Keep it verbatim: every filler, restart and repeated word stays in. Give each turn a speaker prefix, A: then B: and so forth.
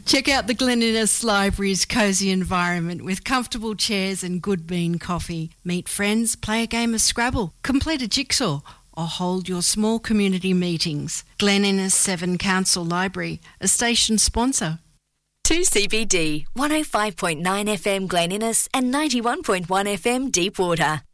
A: Check out the Glen Innes Library's cosy environment with comfortable chairs and good bean coffee. Meet friends, play a game of Scrabble, complete a jigsaw, or hold your small community meetings. Glen Innes Seven Council Library, a station sponsor.
B: two C B D, one oh five point nine F M Glen Innes and ninety-one point one F M Deepwater.